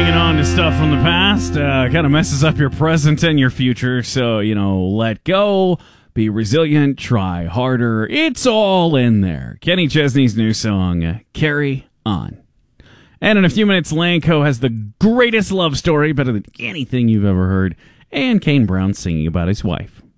hanging on to stuff from the past kind of messes up your present and your future. So, let go, be resilient, try harder. It's all in there. Kenny Chesney's new song, Carry On. And in a few minutes, Lanco has the greatest love story, better than anything you've ever heard, and Kane Brown singing about his wife.